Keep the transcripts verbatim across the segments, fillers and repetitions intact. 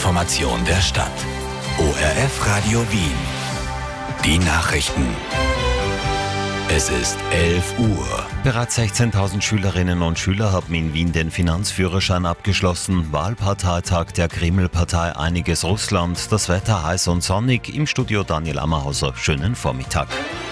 Information der Stadt. O R F Radio Wien. Die Nachrichten. Es ist elf Uhr. Bereits sechzehntausend Schülerinnen und Schüler haben in Wien den Finanzführerschein abgeschlossen. Wahlparteitag der Kreml-Partei Einiges Russland. Das Wetter heiß und sonnig. Im Studio Daniel Ammerhauser. Schönen Vormittag.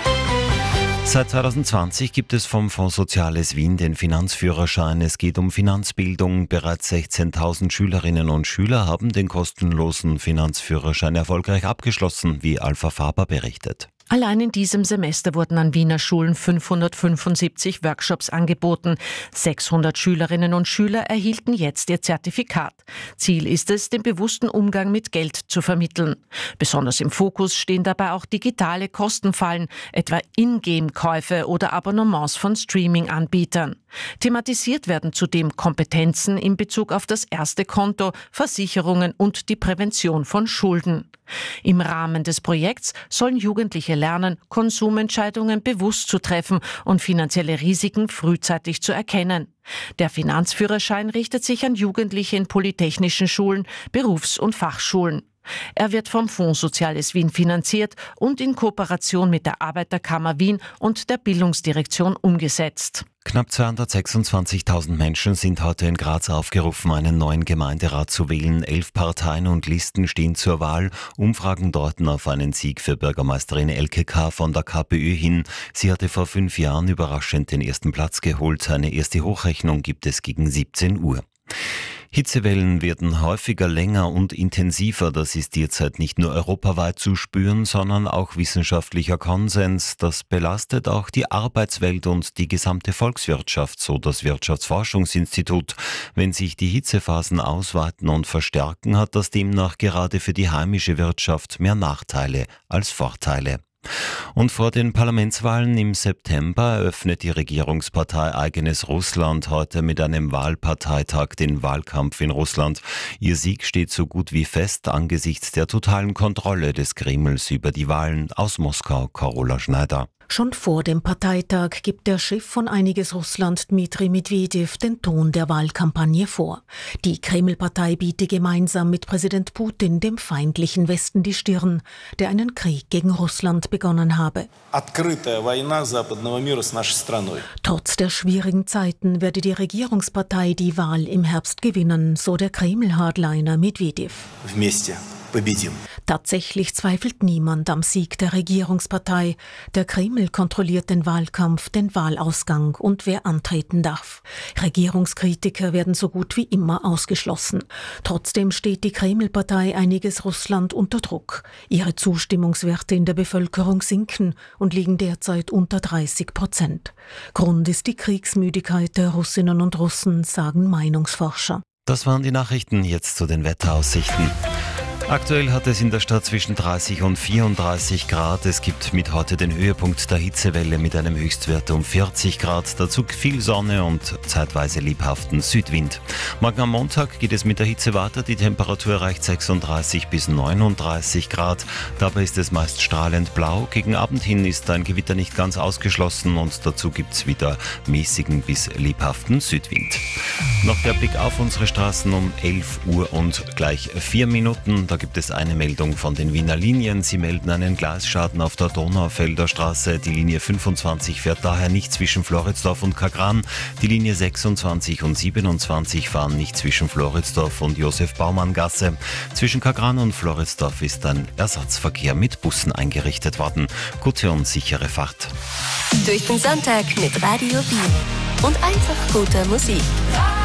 Seit zweitausendzwanzig gibt es vom Fonds Soziales Wien den Finanzführerschein. Es geht um Finanzbildung. Bereits sechzehntausend Schülerinnen und Schüler haben den kostenlosen Finanzführerschein erfolgreich abgeschlossen, wie Alpha Faber berichtet. Allein in diesem Semester wurden an Wiener Schulen fünfhundertfünfundsiebzig Workshops angeboten. sechshundert Schülerinnen und Schüler erhielten jetzt ihr Zertifikat. Ziel ist es, den bewussten Umgang mit Geld zu vermitteln. Besonders im Fokus stehen dabei auch digitale Kostenfallen, etwa Ingame-Käufe oder Abonnements von Streaming-Anbietern. Thematisiert werden zudem Kompetenzen in Bezug auf das erste Konto, Versicherungen und die Prävention von Schulden. Im Rahmen des Projekts sollen Jugendliche lernen, Konsumentscheidungen bewusst zu treffen und finanzielle Risiken frühzeitig zu erkennen. Der Finanzführerschein richtet sich an Jugendliche in polytechnischen Schulen, Berufs- und Fachschulen. Er wird vom Fonds Soziales Wien finanziert und in Kooperation mit der Arbeiterkammer Wien und der Bildungsdirektion umgesetzt. Knapp zweihundertsechsundzwanzigtausend Menschen sind heute in Graz aufgerufen, einen neuen Gemeinderat zu wählen. Elf Parteien und Listen stehen zur Wahl. Umfragen deuten auf einen Sieg für Bürgermeisterin Elke K. von der KPÖ hin. Sie hatte vor fünf Jahren überraschend den ersten Platz geholt. Eine erste Hochrechnung gibt es gegen siebzehn Uhr. Hitzewellen werden häufiger, länger und intensiver. Das ist derzeit nicht nur europaweit zu spüren, sondern auch wissenschaftlicher Konsens. Das belastet auch die Arbeitswelt und die gesamte Volkswirtschaft, so das Wirtschaftsforschungsinstitut. Wenn sich die Hitzephasen ausweiten und verstärken, hat das demnach gerade für die heimische Wirtschaft mehr Nachteile als Vorteile. Und vor den Parlamentswahlen im September eröffnet die Regierungspartei Eigenes Russland heute mit einem Wahlparteitag den Wahlkampf in Russland. Ihr Sieg steht so gut wie fest angesichts der totalen Kontrolle des Kremls über die Wahlen. Aus Moskau, Carola Schneider. Schon vor dem Parteitag gibt der Chef von Einiges Russland, Dmitri Medvedev, den Ton der Wahlkampagne vor. Die Kreml-Partei biete gemeinsam mit Präsident Putin dem feindlichen Westen die Stirn, der einen Krieg gegen Russland begonnen habe. Trotz der schwierigen Zeiten werde die Regierungspartei die Wahl im Herbst gewinnen, so der Kreml-Hardliner Medvedev. Tatsächlich zweifelt niemand am Sieg der Regierungspartei. Der Kreml kontrolliert den Wahlkampf, den Wahlausgang und wer antreten darf. Regierungskritiker werden so gut wie immer ausgeschlossen. Trotzdem steht die Kreml-Partei Einiges Russland unter Druck. Ihre Zustimmungswerte in der Bevölkerung sinken und liegen derzeit unter dreißig Prozent. Grund ist die Kriegsmüdigkeit der Russinnen und Russen, sagen Meinungsforscher. Das waren die Nachrichten, jetzt zu den Wetteraussichten. Aktuell hat es in der Stadt zwischen dreißig und vierunddreißig Grad. Es gibt mit heute den Höhepunkt der Hitzewelle mit einem Höchstwert um vierzig Grad. Dazu viel Sonne und zeitweise lebhaften Südwind. Morgen am Montag geht es mit der Hitze weiter. Die Temperatur erreicht sechsunddreißig bis neununddreißig Grad. Dabei ist es meist strahlend blau. Gegen Abend hin ist ein Gewitter nicht ganz ausgeschlossen und dazu gibt es wieder mäßigen bis lebhaften Südwind. Noch der Blick auf unsere Straßen um elf Uhr und gleich vier Minuten. Da gibt es eine Meldung von den Wiener Linien. Sie melden einen Gleisschaden auf der Donaufelder Straße. Die Linie fünfundzwanzig fährt daher nicht zwischen Floridsdorf und Kagran. Die Linie sechsundzwanzig und siebenundzwanzig fahren nicht zwischen Floridsdorf und Josef-Baumann-Gasse. Zwischen Kagran und Floridsdorf ist ein Ersatzverkehr mit Bussen eingerichtet worden. Gute und sichere Fahrt. Durch den Sonntag mit Radio Wien und einfach guter Musik.